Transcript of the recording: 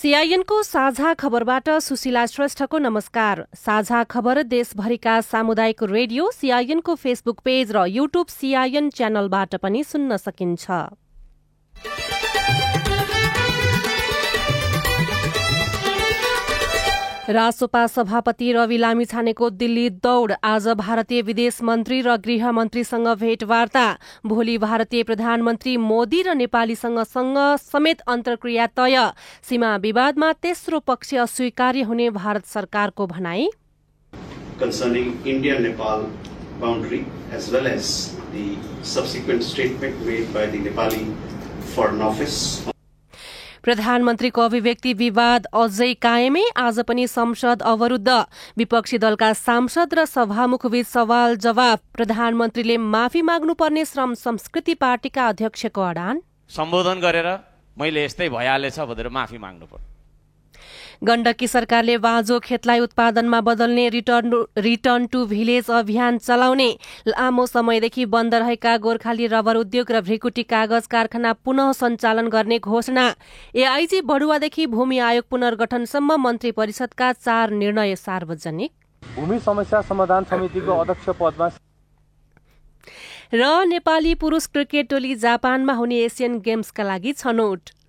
सीआईएनको साझा खबरबाट सुशीला श्रेष्ठको नमस्कार। साझा खबर देशभरिका सामुदायिक रेडियो सीआईएनको फेसबुक पेज र युट्युब सीआईएन च्यानलबाट पनि सुन्न सकिन्छ। रासोपा सभापति रवि लामिछानेको दिल्ली दौड़। आज भारतीय विदेश मन्त्री र गृह मन्त्रीसँग भेटवार्ता। भोलि भारतीय प्रधानमन्त्री मोदी र नेपालीसँग समेत अन्तर्क्रिया तय। सीमा विवादमा तेस्रो पक्ष अस्वीकार्य हुने भारत सरकारको भनाई। Concerning India-Nepal boundary as well as the subsequent statement made by the Nepali Foreign Office. प्रधानमन्त्रीको अभिव्यक्ति विवाद अझै कायमै। आज पनि संसद अवरुद्ध। विपक्षी दलका सांसद र सभामुखबीच सवाल जवाब। प्रधानमन्त्रीले माफी माग्नुपर्ने श्रम संस्कृति पार्टीका अध्यक्षको अडान। सम्बोधन गरेर मैले यस्तै भइहालेछ भनेर माफी माग्नु पर्यो। गण्डकी सरकारले बाँझो खेतलाई उत्पादनमा बदल्ने रिटर्न टु भिलेज अभियान चलाउने। लामो समयदेखि बन्द रहेका गोर्खाली रबर उद्योग र भ्रिकुटी कागज कारखाना पुनः सञ्चालन गर्ने घोषणा। एआईजी बढुवादेखि भूमि आयोग पुनर्गठनसम्म मन्त्री परिषदका 4 निर्णय सार्वजनिक। भूमि समस्या समाधान समितिको अध्यक्ष पदमा र नेपाली पुरुष क्रिकेट टोली जापानमा हुने एसियन गेम्सका लागि छनौट।